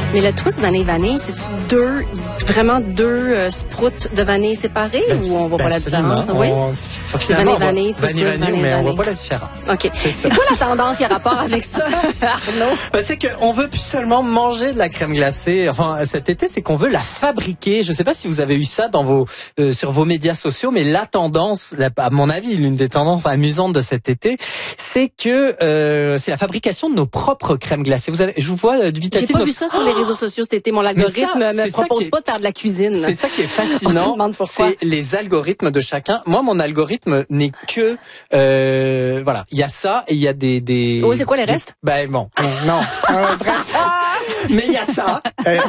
Mais le twist vanille, c'est-tu vraiment deux sprouts de vanille séparés ou on voit pas la différence? Oui. C'est vanille, mais on voit pas la différence. OK. C'est quoi la tendance qui a rapport avec ça, Arnaud? C'est qu'on veut plus seulement manger de la crème glacée. Enfin, cet été, c'est qu'on veut la fabriquer. Je sais pas si vous avez eu ça dans sur vos médias sociaux, mais la tendance, à mon avis, l'une des tendances amusantes de cet été, c'est que c'est la fabrication de nos propres crèmes glacées. Je vous vois dubitatif. J'ai pas vu ça sur les réseaux sociaux cet été. Mon algorithme me propose pas de faire de la cuisine. C'est ça qui est fascinant. C'est les algorithmes de chacun. Moi, mon algorithme n'est que voilà, il y a ça et il y a des. Oui, c'est quoi les restes? Ben bon, non. Bref. Mais il y a ça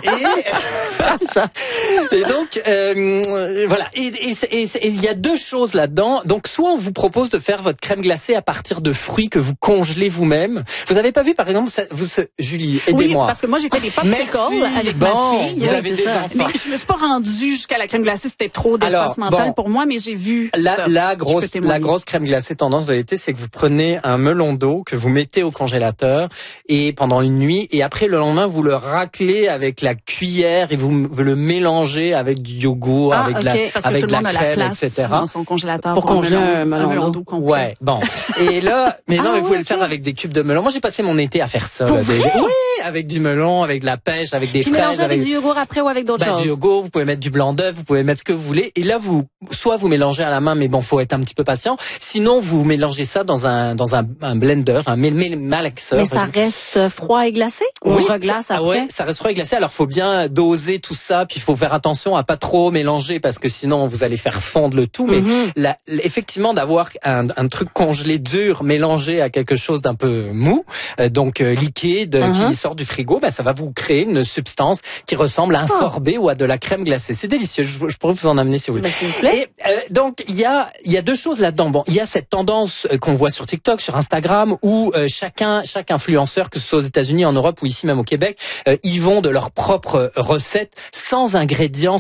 et donc voilà et il y a deux choses là-dedans. Donc soit on vous propose de faire votre crème glacée à partir de fruits que vous congelez vous-même. Vous avez pas vu par exemple Julie, aidez-moi. Oui, parce que moi j'ai fait des popsicles avec ma fille. Vous avez des enfants. Mais je me suis pas rendue jusqu'à la crème glacée, c'était trop d'espace mental pour moi, mais j'ai vu la grosse crème glacée tendance de l'été, c'est que vous prenez un melon d'eau que vous mettez au congélateur et pendant une nuit et après le lendemain vous le raclez avec la cuillère et vous le mélangez avec du yogourt, avec de la crème, etc. Dans son congélateur pour congeler un melon d'eau complet. Ouais, bon. Et là, mais non, mais vous pouvez le faire avec des cubes de melon. Moi, j'ai passé mon été à faire ça. Oui, avec du melon, avec de la pêche, avec des fraises. Mélanger avec du yogourt après ou avec d'autres choses. Du yogourt, vous pouvez mettre du blanc d'œuf, vous pouvez mettre ce que vous voulez. Et là, soit vous mélangez à la main, mais bon, faut être un petit peu patient. Sinon, vous mélangez ça dans un blender, un malaxeur. Mais ça reste froid et glacé? Ou on reglace après? Ouais, ça reste froid et glacé. Alors, faut bien doser tout ça, puis il faut faire attention à pas trop mélanger parce que sinon, vous allez faire fondre le tout. Mais effectivement, d'avoir un truc congelé dur mélangé à quelque chose d'un peu mou, donc liquide, qui sort du frigo, ça va vous créer une substance qui ressemble à un sorbet ou à de la crème glacée. C'est délicieux. Je pourrais vous en amener si vous voulez. S'il vous plaît. Et donc il y a deux choses là-dedans. Bon, il y a cette tendance qu'on voit sur TikTok, sur Instagram, où chaque influenceur, que ce soit aux États-Unis, en Europe ou ici même au Québec, ils vont de leurs propres recettes, sans ingrédients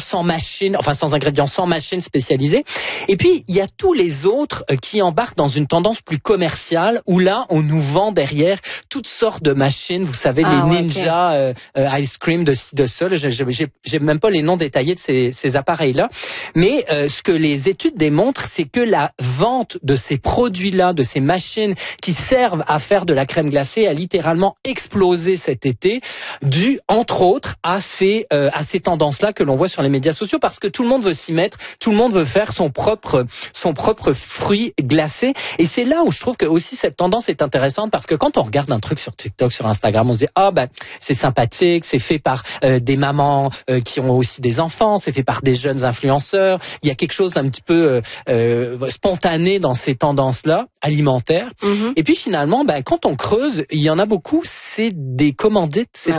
spécialisées. Et puis il y a tous les autres qui embarquent dans une tendance plus commerciale, où là on nous vend derrière toutes sortes de machines. Vous savez, les Ninja Ice Cream de ci de ça. J'ai même pas les noms détaillés de ces appareils-là. Mais ce que les études démontrent, c'est que la vente de ces produits-là, de ces machines qui servent à faire de la crème glacée, a littéralement explosé cet été, dû entre autres à ces tendances-là que l'on voit sur les médias sociaux, parce que tout le monde veut s'y mettre, tout le monde veut faire son propre fruit glacé. Et c'est là où je trouve que aussi cette tendance est intéressante, parce que quand on regarde un truc sur TikTok, sur Instagram, on se dit c'est sympathique, c'est fait par des mamans qui ont aussi des enfants, c'est fait par des jeunes influenceurs. Il y a quelque chose d'un petit peu spontané dans ces tendances-là alimentaires. Et puis finalement, quand on creuse, il y en a beaucoup, c'est des commandites,